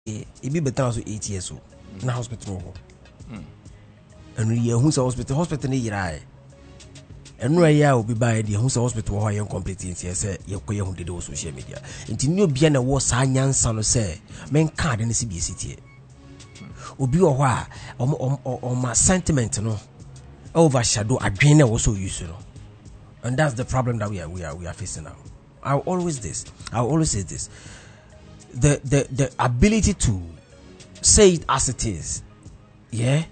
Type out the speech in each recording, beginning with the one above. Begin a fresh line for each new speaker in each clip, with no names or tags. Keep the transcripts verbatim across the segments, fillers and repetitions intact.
it be better also eight years old. Na hospital. And we who's hospital hospital ni yira. And no ya will be by the who's hospital who are complete in say you koye hu de social media. Nti ni obi na wo sa nyansa no say men card ni C B C T. Obi o ho a o ma sentiment no overshadow adwen na wo so use no. And that's the problem that we are we are we are facing now. I always this. I always say this. The the the ability to say it as it is, yeah.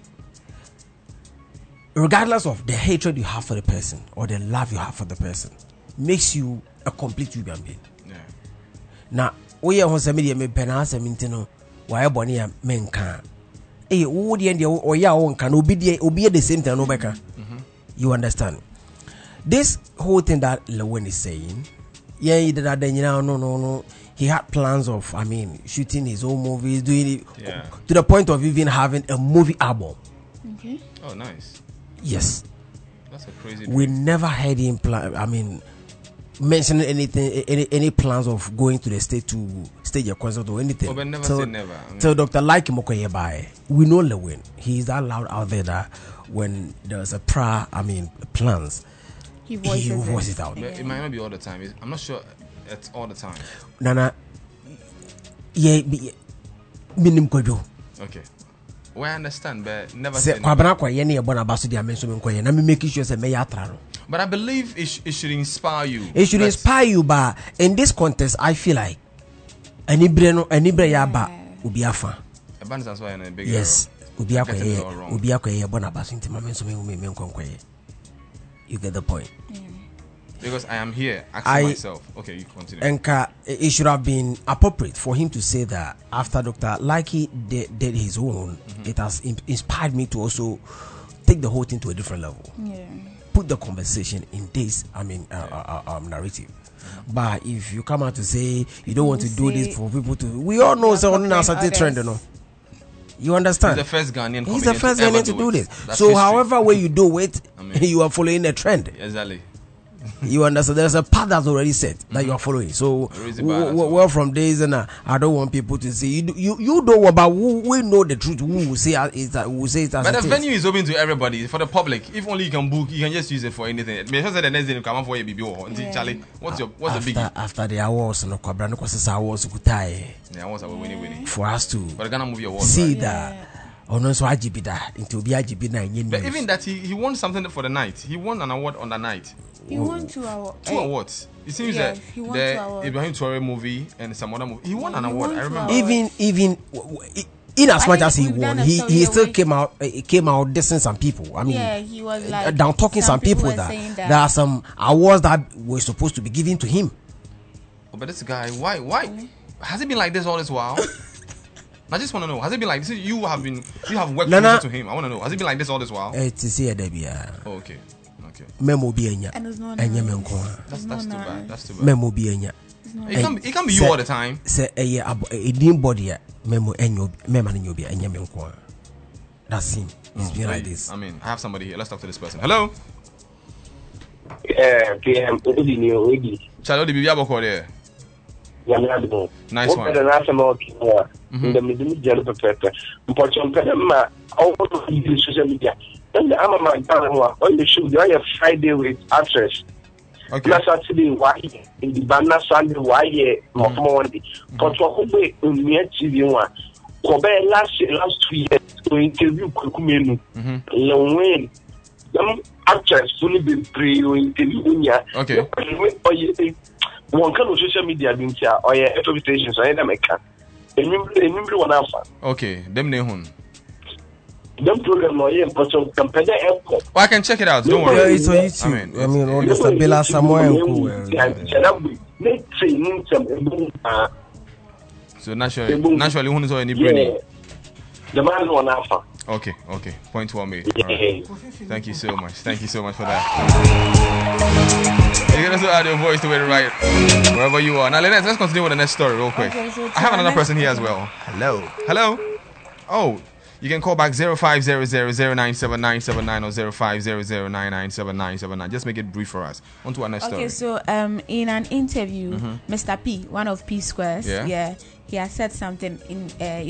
Regardless of the hatred you have for the person or the love you have for the person, makes you a complete human being. Yeah. Now, we are on some media me penance mintino. Why boni a menka? Eh, who the end or ya own can obi obi at the same time no beka. You understand? This whole thing that Lewen is saying, yeah, he did that. Then you know, no, no, no. He had plans of, I mean, shooting his own movies, doing it yeah. to the point of even having a movie album.
Okay.
Oh, nice.
Yes.
That's a crazy.
We dream. Never heard him plan. I mean, mentioning anything, any any plans of going to the state to stage a concert or anything.
Oh, but never
so,
say never. I mean,
so Doctor Like Mokoye by we know Lewin. He is that loud out there that when there's a pra, I mean, plans,
he voices,
he voices
it
out.
But it might not be all the time. I'm not sure. It's all the time.
Nana, yeah, minim kojo.
Okay. Well, I understand, but never
say
say
never. Na me make sure say me yatra.
But I believe it, sh- it should inspire you.
It should That's inspire you, but in this contest, I feel like any brain, any brain yaba ubi afa.
Abundance why in a big
yes, ubi akwe, ubi akwe bona basu inti mame so me me me nkwankwe. You get the point.
Yeah.
Because I am here asking I, myself. Okay, you continue.
Enka, it should have been appropriate for him to say that after Doctor Likey did, did his own, mm-hmm. it has in- inspired me to also take the whole thing to a different level.
Yeah.
Put the conversation in this, I mean, uh, uh, uh, um, narrative. Mm-hmm. But if you come out to say you don't want to do this for people to, we all know it's on a certain trend, you know. You understand?
He's the first Ghanaian.
He's the first Ghanaian to do, do this.
That's
so,
history.
However way you do it, I mean, you are following a trend.
Exactly.
You understand? There's a path that's already set that mm-hmm. you are following. So, w- w- well, from days and uh, I don't want people to say you. Do, you you don't. But who, we know the truth. Who will say is that? Who will say it as
But
it
the
is.
venue is open to everybody, for the public. If only you can book, you can just use it for anything. Make sure that the next day you come out for your B B O. Yeah. Charlie, what's your what's
after,
the biggie?
After the awards, no kwabra no kwasa awards kutai.
Yeah, awards are winning winning.
For us to.
For the Ghana Movie Awards.
See
right?
that. Yeah. Oh no, so I G B that into be I G B nine.
But even that, he, he won something for the night. He won an award on the night.
He Whoa. won two awards.
Two hey. awards. It seems
yes,
that
the
Ibrahim Traore movie and some other movie. He won an
he
award.
Won
I remember.
Even even in as I much as he won, he he still came out. He came out dissing some people. I mean,
yeah, he was like
uh, down talking some, some people, people that, that there are some awards that were supposed to be given to him.
Oh, but this guy, why why really? Has it been like this all this while? I just want to know. Has it been like this? You have been, you have worked
no, no.
to him. I want to know. Has it been like this all this while?
It's to see a Debbie.
Oh, okay, okay.
Memo be enya.
And it's not.
That's that's too bad. That's too bad.
Memo be enya.
It can it can be you all the time.
Say a year a dim body. Memo enyo. Memo enyo be enya menko. That's him. It's been like this.
I mean, I have somebody here. Let's talk to this person. Hello.
Yeah, P M.
Charlie, the baby aboko there. Nice one.
The national in the middle of the Unfortunately, all social media. Then the Amama on the show, you have Friday with actress.
Okay.
Last Saturday, why in the banner Sunday, why more Monday. But for who we in the T V one. Kobe last last two years to interview Kukumenu. Long them actress only been pre interview.
Okay.
One kind of social media didn't hear or your F M stations or any make remember one alpha.
Okay, them nehun.
Them program no yeah, but some company airport.
Oh, I can check it out. Don't worry.
Yeah, it's on YouTube. I mean, I mean, all the Sabela Samuel.
So naturally, naturally, who is all any brainy?
The man one alpha.
Okay, okay. Point well made. Right. Thank you so much. Thank you so much for that. You can also add your voice to it right wherever you are. Now let's let's continue with the next story real quick.
Okay, so
I have another person here as well. Hello. Hello. Oh, you can call back zero five zero zero zero nine seven nine seven nine or zero five zero zero nine nine seven nine seven nine. Just make it brief for us. On to our next
okay,
story.
Okay, so um, in an interview,
mm-hmm.
Mister P, one of P Squares,
yeah,
yeah he has said something in uh,